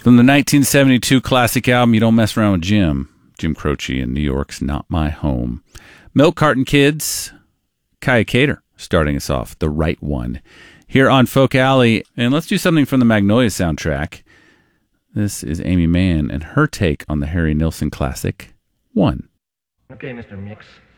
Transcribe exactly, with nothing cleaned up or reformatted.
From the nineteen seventy-two classic album, You Don't Mess Around with Jim. Jim Croce in New York's Not My Home. Milk Carton Kids, Kaya Cater, starting us off, The Right One, here on Folk Alley. And let's do something from the Magnolia soundtrack. This is Amy Mann and her take on the Harry Nilsson classic, One. Okay, Mister Mix.